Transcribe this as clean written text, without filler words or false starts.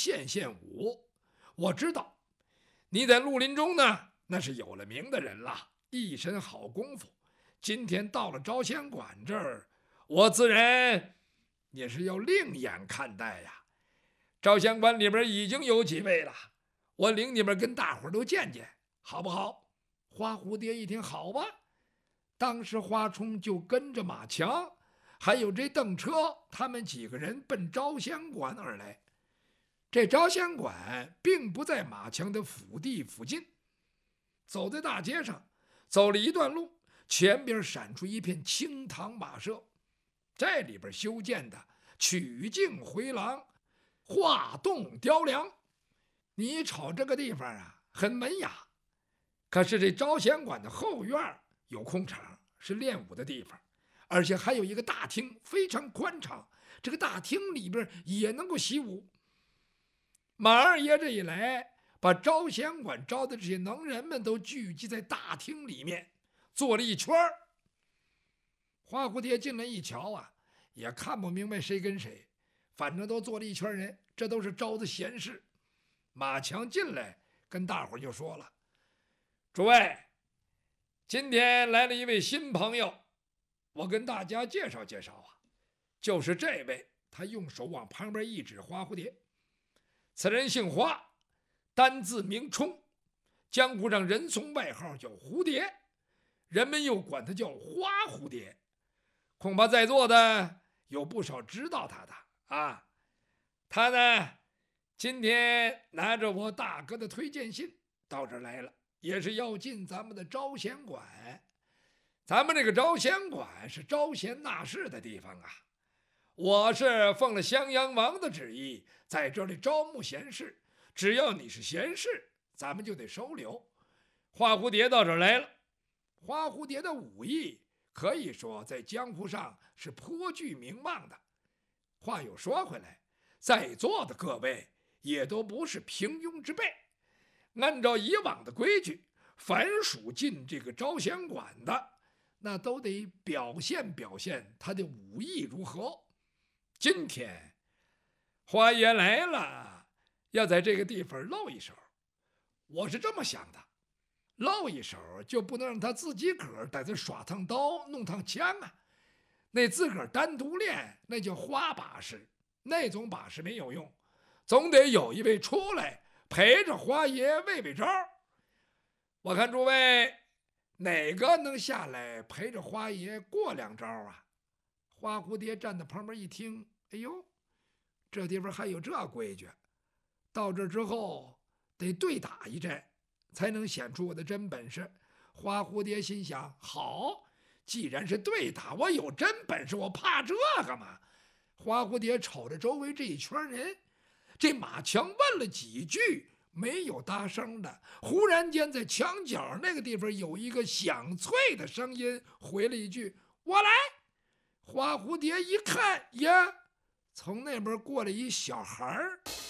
献舞。我知道你在绿林中呢，那是有了名的人了，一身好功夫。今天到了招仙馆这儿，我自然也是要另眼看待呀。招仙馆里边已经有几位了，我领你们跟大伙儿都见见，好不好？”花蝴蝶一听，好吧。当时花冲就跟着马强还有这邓车他们几个人奔招仙馆而来。这招仙馆并不在马强的府地附近，走在大街上，走了一段路，前边闪出一片清堂马舍，这里边修建的曲径回廊，画栋雕梁。你瞅这个地方啊，很文雅。可是这招仙馆的后院有空场，是练武的地方，而且还有一个大厅，非常宽敞。这个大厅里边也能够习武。马二爷这一来，把招仙馆招的这些能人们都聚集在大厅里面，坐了一圈。花蝴蝶进来一瞧啊，也看不明白谁跟谁，反正都坐了一圈人，这都是招的贤士。马强进来跟大伙就说了：“诸位，今天来了一位新朋友，我跟大家介绍介绍啊，就是这位。”他用手往旁边一指花蝴蝶，此人姓花，单字名冲，江湖上人送外号叫蝴蝶，人们又管他叫花蝴蝶。恐怕在座的有不少知道他的啊。他呢，今天拿着我大哥的推荐信到这儿来了，也是要进咱们的招仙馆。咱们这个招仙馆是招贤纳士的地方啊，我是奉了襄阳王的旨意，在这里招募贤士，只要你是贤士，咱们就得收留。花蝴蝶到这儿来了，花蝴蝶的武艺可以说在江湖上是颇具名望的。话又说回来，在座的各位也都不是平庸之辈，按照以往的规矩，凡属进这个招仙馆的，那都得表现表现他的武艺如何。今天花爷来了，要在这个地方露一手，我是这么想的，露一手就不能让他自己个儿在这耍趟刀弄趟枪啊，那自个儿单独练那叫花把式，那种把式没有用，总得有一位出来陪着花爷喂喂招。我看诸位哪个能下来陪着花爷过两招啊？花蝴蝶站在旁边一听，哎呦，这地方还有这规矩，到这之后得对打一阵才能显出我的真本事。花蝴蝶心想，好，既然是对打，我有真本事，我怕这个嘛？花蝴蝶瞅着周围这一圈人，这马强问了几句没有搭声的，忽然间在墙角那个地方有一个响脆的声音回了一句：“我来。”花蝴蝶一看呀，从那边过来一小孩儿。